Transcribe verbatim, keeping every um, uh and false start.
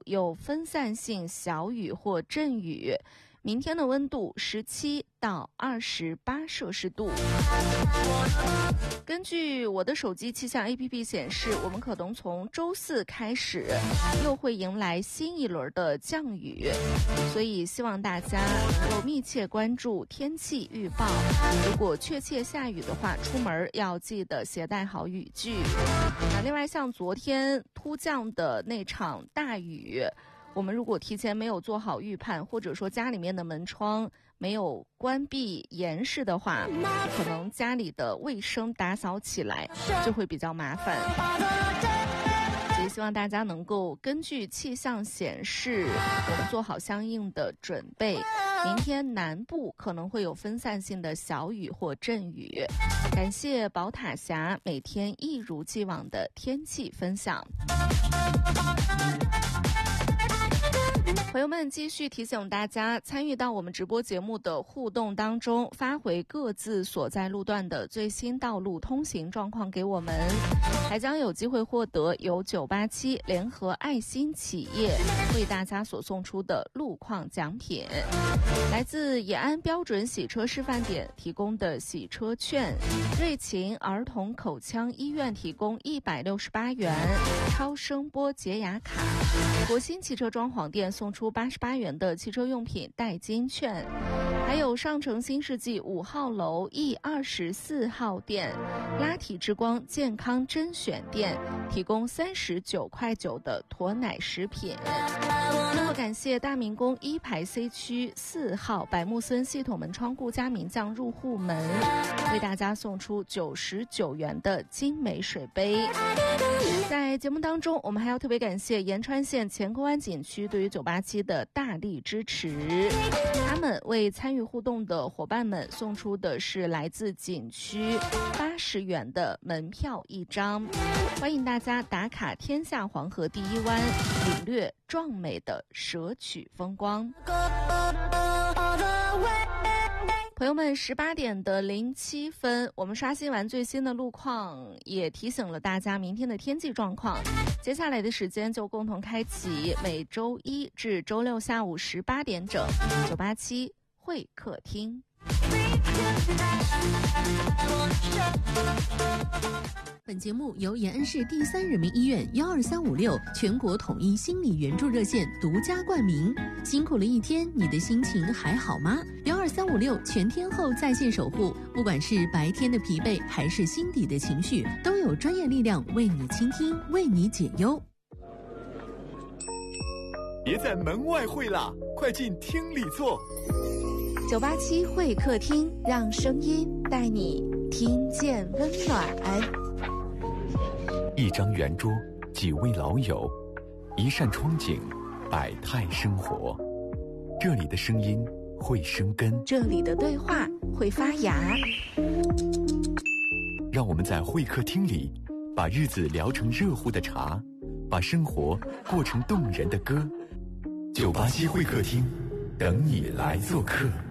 有分散性小雨或阵雨。明天的温度十七到二十八摄氏度。根据我的手机气象 A P P 显示，我们可能从周四开始又会迎来新一轮的降雨，所以希望大家能够密切关注天气预报。如果确切下雨的话，出门要记得携带好雨具。那另外，像昨天突降的那场大雨，我们如果提前没有做好预判，或者说家里面的门窗没有关闭严实的话，可能家里的卫生打扫起来就会比较麻烦。所以希望大家能够根据气象显示，我们做好相应的准备。明天南部可能会有分散性的小雨或阵雨。感谢宝塔峡每天一如既往的天气分享。朋友们，继续提醒大家，参与到我们直播节目的互动当中，发回各自所在路段的最新道路通行状况给我们，还将有机会获得由九八七联合爱心企业为大家所送出的路况奖品。来自延安标准洗车示范点提供的洗车券，瑞琴儿童口腔医院提供一百六十八元超声波洁牙卡，国新汽车装潢店送出八十八元的汽车用品代金券，还有上城新世纪五号楼 E 二十四号店拉提之光健康甄选店提供三十九块九的驼奶食品。最后感谢大明宫一排 C 区四号百木森系统门窗顾家名将入户门为大家送出九十九元的精美水杯。在节目当中，我们还要特别感谢延川县前公安景区对于九八七的大力支持，他们为参与互动的伙伴们送出的是来自景区八十元的门票一张，欢迎大家打卡天下黄河第一湾，领略壮美的蛇曲风光。朋友们，十八点的零七分，我们刷新完最新的路况，也提醒了大家明天的天气状况。接下来的时间就共同开启每周一至周六下午十八点整九八七会客厅。 本节目由延安市第三人民医院幺二三五六全国统一心理援助热线独家冠名。辛苦了一天，你的心情还好吗？幺二三五六全天候在线守护，不管是白天的疲惫还是心底的情绪，都有专业力量为你倾听，为你解忧。 别在门外会啦，快进厅里坐。 九八七会客厅，让声音带你听见温暖。 一张圆桌，几位老友，一扇窗景，百态生活。这里的声音会生根， 这里的对话会发芽。 让我们在会客厅里，把日子聊成热乎的茶，把生活过成动人的歌。九八七会客厅，等你来做客。